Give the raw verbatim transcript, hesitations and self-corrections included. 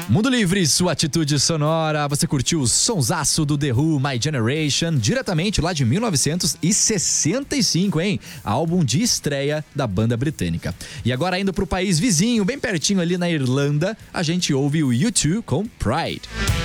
Mundo Livre, sua atitude sonora. Você curtiu o sonsaço do The Who, My Generation, diretamente lá de mil novecentos e sessenta e cinco, hein? Álbum de estreia da banda britânica. E agora indo pro país vizinho, bem pertinho ali na Irlanda, a gente ouve o U dois com Pride.